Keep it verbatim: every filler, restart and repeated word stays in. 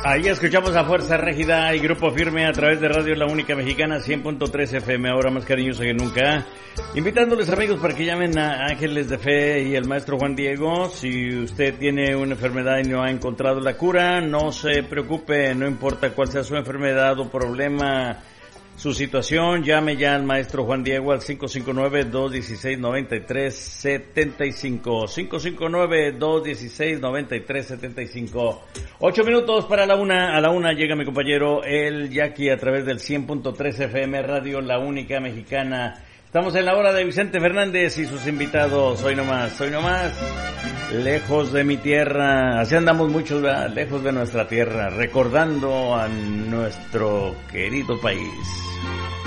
Ahí escuchamos a Fuerza Régida y Grupo Firme a través de Radio La Única Mexicana cien punto tres F M, ahora más cariñosa que nunca. Invitándoles, amigos, para que llamen a Ángeles de Fe y el maestro Juan Diego. Si usted tiene una enfermedad y no ha encontrado la cura, no se preocupe, no importa cuál sea su enfermedad o problema, su situación, llame ya al maestro Juan Diego al cinco cinco nueve, dos uno seis, nueve tres siete cinco, cinco cinco nueve, dos uno seis, nueve tres siete cinco. Ocho minutos para la una, a la una llega mi compañero el Jackie a través del cien punto tres F M Radio La Única Mexicana. Estamos en la hora de Vicente Fernández y sus invitados. Hoy nomás, hoy nomás, lejos de mi tierra. Así andamos muchos, ¿verdad? Lejos de nuestra tierra, recordando a nuestro querido país.